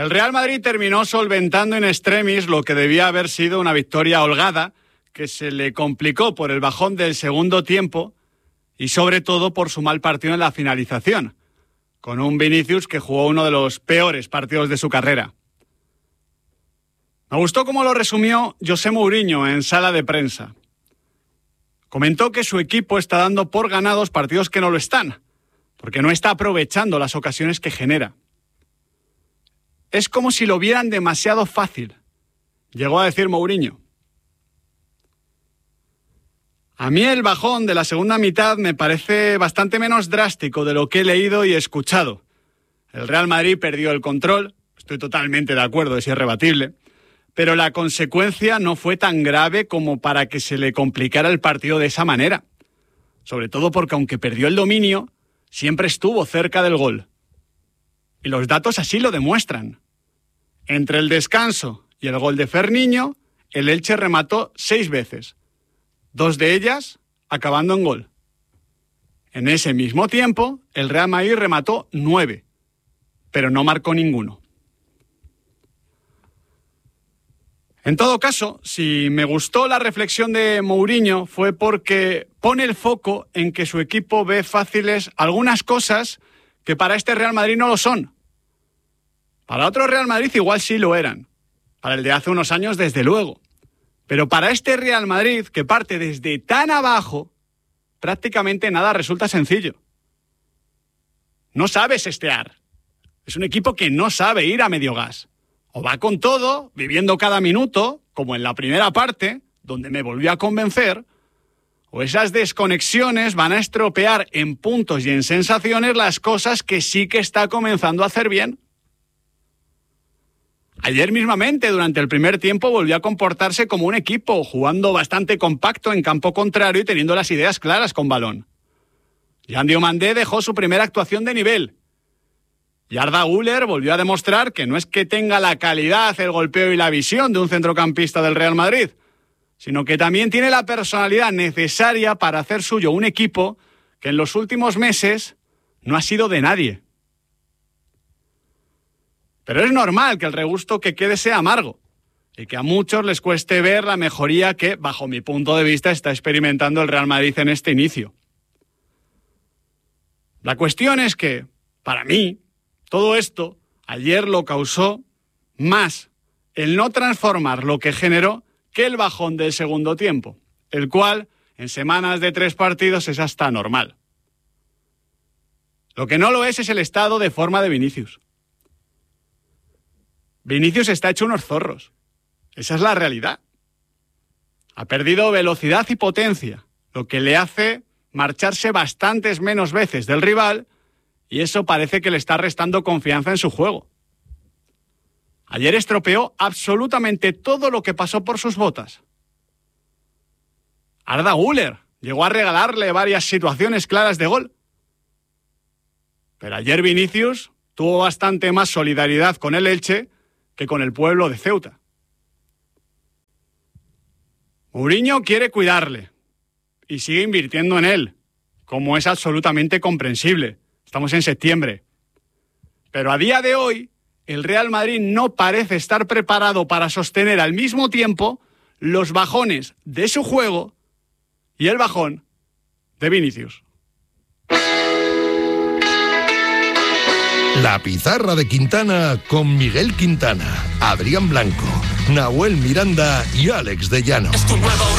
El Real Madrid terminó solventando in extremis lo que debía haber sido una victoria holgada, que se le complicó por el bajón del segundo tiempo y sobre todo por su mal partido en la finalización, con un Vinicius que jugó uno de los peores partidos de su carrera. Me gustó cómo lo resumió José Mourinho en sala de prensa. Comentó que su equipo está dando por ganados partidos que no lo están, porque no está aprovechando las ocasiones que genera. Es como si lo vieran demasiado fácil, llegó a decir Mourinho. A mí el bajón de la segunda mitad me parece bastante menos drástico de lo que he leído y escuchado. El Real Madrid perdió el control, estoy totalmente de acuerdo, es irrebatible, pero la consecuencia no fue tan grave como para que se le complicara el partido de esa manera. Sobre todo porque aunque perdió el dominio, siempre estuvo cerca del gol. Y los datos así lo demuestran. Entre el descanso y el gol de Ferniño, el Elche remató 6 veces, 2 de ellas acabando en gol. En ese mismo tiempo, el Real Madrid remató 9, pero no marcó ninguno. En todo caso, si me gustó la reflexión de Mourinho fue porque pone el foco en que su equipo ve fáciles algunas cosas que para este Real Madrid no lo son. Para otro Real Madrid igual sí lo eran. Para el de hace unos años, desde luego. Pero para este Real Madrid, que parte desde tan abajo, prácticamente nada resulta sencillo. No sabe sestear. Es un equipo que no sabe ir a medio gas. O va con todo, viviendo cada minuto, como en la primera parte, donde me volvió a convencer, o esas desconexiones van a estropear en puntos y en sensaciones las cosas que sí que está comenzando a hacer bien. Ayer mismamente, durante el primer tiempo, volvió a comportarse como un equipo, jugando bastante compacto en campo contrario y teniendo las ideas claras con balón. Jan Diomandé dejó su primera actuación de nivel. Y Arda Güler volvió a demostrar que no es que tenga la calidad, el golpeo y la visión de un centrocampista del Real Madrid, sino que también tiene la personalidad necesaria para hacer suyo un equipo que en los últimos meses no ha sido de nadie. Pero es normal que el regusto que quede sea amargo y que a muchos les cueste ver la mejoría que, bajo mi punto de vista, está experimentando el Real Madrid en este inicio. La cuestión es que, para mí, todo esto ayer lo causó más el no transformar lo que generó que el bajón del segundo tiempo, el cual en semanas de 3 partidos es hasta normal. Lo que no lo es el estado de forma de Vinicius. Vinicius está hecho unos zorros. Esa es la realidad. Ha perdido velocidad y potencia, lo que le hace marcharse bastantes menos veces del rival y eso parece que le está restando confianza en su juego. Ayer estropeó absolutamente todo lo que pasó por sus botas. Arda Güler llegó a regalarle varias situaciones claras de gol. Pero ayer Vinicius tuvo bastante más solidaridad con el Elche que con el pueblo de Ceuta. Mourinho quiere cuidarle y sigue invirtiendo en él, como es absolutamente comprensible. Estamos en septiembre. Pero a día de hoy, el Real Madrid no parece estar preparado para sostener al mismo tiempo los bajones de su juego y el bajón de Vinicius. La pizarra de Quintana con Miguel Quintana, Adrián Blanco, Nahuel Miranda y Alex de Llano.